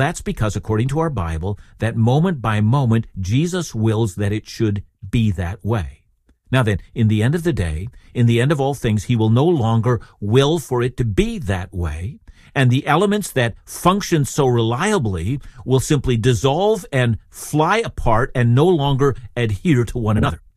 That's because, according to our Bible, that moment by moment, Jesus wills that it should be that way. Now then, in the end of the day, in the end of all things, he will no longer will for it to be that way, and the elements that function so reliably will simply dissolve and fly apart and no longer adhere to one another.